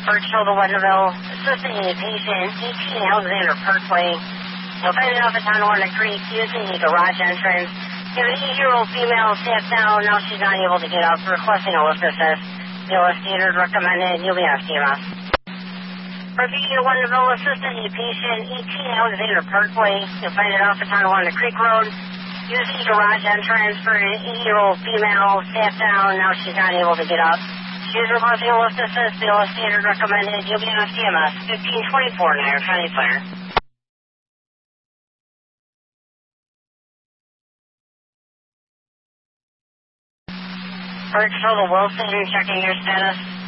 First Shoulder, Wenderville, assisting a patient, 18 Alexander Parkway. You'll find it off at Tonawanda Creek using the garage entrance. You have an 8-year-old female sat down. Now she's not able to get up, requesting a lift assist. The lift standard recommended. You'll be on CMS. Repeat, Wenderville, assisting a patient, 18 Alexander Parkway. You'll find it off at Tonawanda Creek Road. Using the garage entrance for an 8-year-old female sat down. Now she's not able to get up. She's requesting a lift assist. The lift standard recommended. You'll be on CMS. 1524 Niagara County Fire. First Shoulder, Wilson, checking your status.